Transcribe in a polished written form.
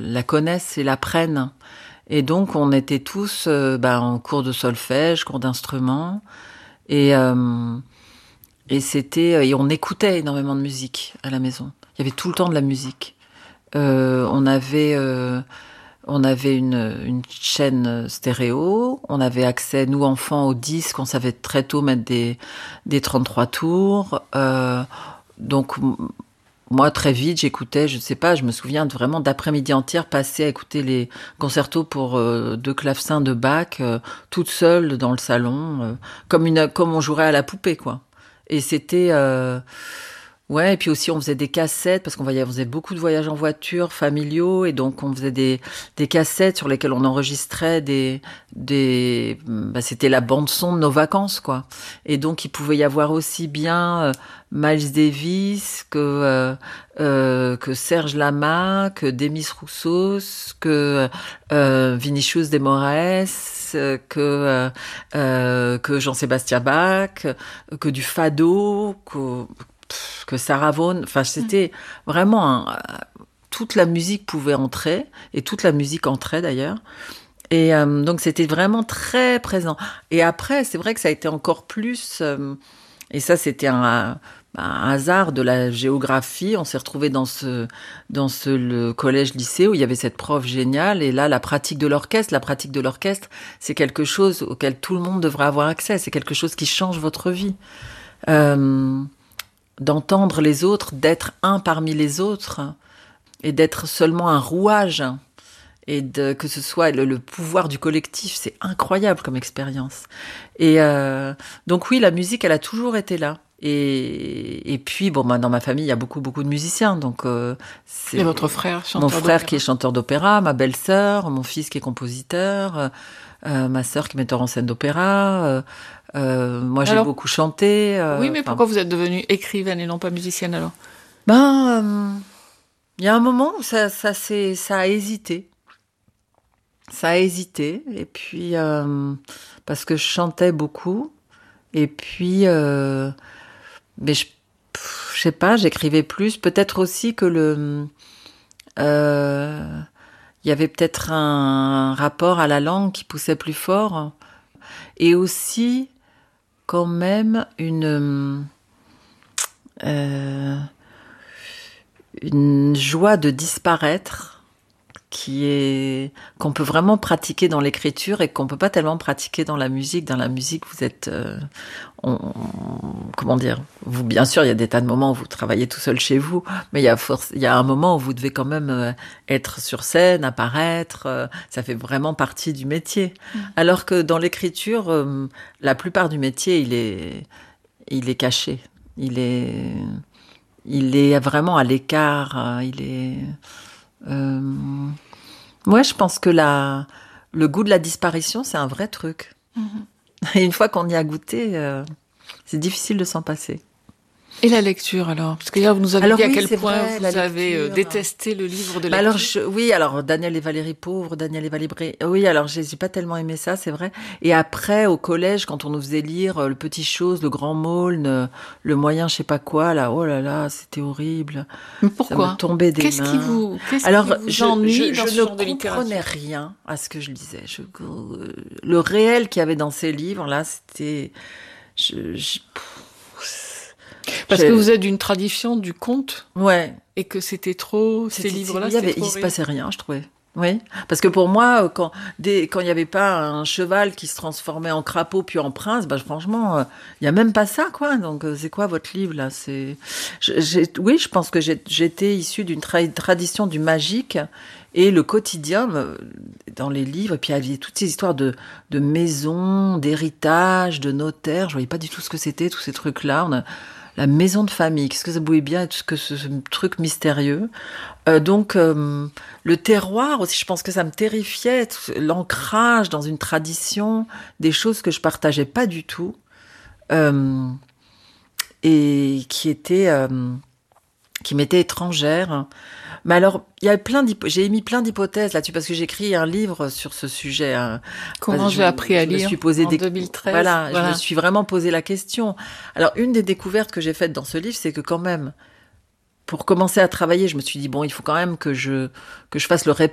la connaissent et l'apprennent. Et donc, on était tous en cours de solfège, cours d'instruments. Et et on écoutait énormément de musique à la maison. Il y avait tout le temps de la musique. On avait une chaîne stéréo. On avait accès, nous enfants, aux disques. On savait très tôt mettre des 33 tours. Donc moi, très vite, j'écoutais, je ne sais pas, je me souviens vraiment d'après-midi entière passées à écouter les concertos pour deux clavecins de Bach, toute seule dans le salon, comme on jouerait à la poupée, quoi. Et c'était ouais, et puis aussi on faisait des cassettes parce on faisait beaucoup de voyages en voiture familiaux, et donc on faisait des cassettes sur lesquelles on enregistrait c'était la bande son de nos vacances, quoi. Et donc il pouvait y avoir aussi bien Miles Davis que Serge Lama, que Demis Roussos, que Vinicius de Moraes, que Jean-Sébastien Bach, que du fado, que Sarah Vaughan. Enfin, c'était vraiment toute la musique pouvait entrer, et toute la musique entrait d'ailleurs. Et donc c'était vraiment très présent. Et après, c'est vrai que ça a été encore plus. Et ça, c'était un hasard de la géographie. On s'est retrouvés dans le collège-lycée où il y avait cette prof géniale. Et là, la pratique de l'orchestre, c'est quelque chose auquel tout le monde devrait avoir accès. C'est quelque chose qui change votre vie. D'entendre les autres, d'être un parmi les autres, et d'être seulement un rouage, et que ce soit le pouvoir du collectif, c'est incroyable comme expérience. Et donc oui, la musique, elle a toujours été là. Et puis, dans ma famille, il y a beaucoup, beaucoup de musiciens. Donc, et votre frère, chanteur d'opéra? Mon frère qui est chanteur d'opéra, ma belle-sœur, mon fils qui est compositeur, ma sœur qui est metteur en scène d'opéra. Moi, j'ai beaucoup chanté. Oui, mais pourquoi vous êtes devenue écrivaine et non pas musicienne alors? Il y a un moment où ça a hésité. Ça a hésité. Et puis, parce que je chantais beaucoup. Et puis, mais je sais pas, j'écrivais plus. Peut-être aussi que il y avait peut-être un rapport à la langue qui poussait plus fort. Et aussi, quand même, une joie de disparaître qu'on peut vraiment pratiquer dans l'écriture et qu'on peut pas tellement pratiquer dans la musique. Dans la musique, vous êtes, comment dire, vous, bien sûr, il y a des tas de moments où vous travaillez tout seul chez vous, mais il y a un moment où vous devez quand même être sur scène, apparaître. Ça fait vraiment partie du métier. Alors que dans l'écriture, la plupart du métier, il est caché. Il est vraiment à l'écart. Ouais, je pense que le goût de la disparition, c'est un vrai truc. Et une fois qu'on y a goûté, c'est difficile de s'en passer. Et la lecture alors? Parce que là, vous nous avez dit à quel point vous avez détesté le livre de lecture. Alors Daniel et Valérie Pauvre, Daniel et Valérie... Oui, alors j'ai pas tellement aimé ça, c'est vrai. Et après, au collège, quand on nous faisait lire Le Petit Chose, Le Grand Maulne, Le Moyen je sais pas quoi, là, oh là là, c'était horrible. Mais pourquoi? Ça me tombait des mains. Qu'est-ce qui vous ennuie dans ce genre de littérature? Je ne comprenais rien à ce que je lisais. Le réel qu'il y avait dans ces livres, là, c'était... Parce que vous êtes d'une tradition du conte. Ouais. Et que ces livres-là, il se passait rien, je trouvais. Oui. Parce que pour moi, quand il y avait pas un cheval qui se transformait en crapaud puis en prince, franchement, il y a même pas ça, quoi. Donc, c'est quoi votre livre, là? Oui, je pense que j'étais issue d'une tradition du magique. Et le quotidien, dans les livres, et puis il y avait toutes ces histoires de maisons, d'héritage, de notaires. Je voyais pas du tout ce que c'était, tous ces trucs-là. La maison de famille, qu'est-ce que ça pouvait bien être, que ce truc mystérieux. Donc, le terroir aussi, je pense que ça me terrifiait, l'ancrage dans une tradition, des choses que je partageais pas du tout, et qui m'étaient étrangères. Mais alors, j'ai émis plein d'hypothèses là-dessus, parce que j'écris un livre sur ce sujet. Comment j'ai appris à lire en 2013. Voilà, je me suis vraiment posé la question. Alors, une des découvertes que j'ai faites dans ce livre, c'est que quand même, pour commencer à travailler, je me suis dit, bon, il faut quand même que je fasse le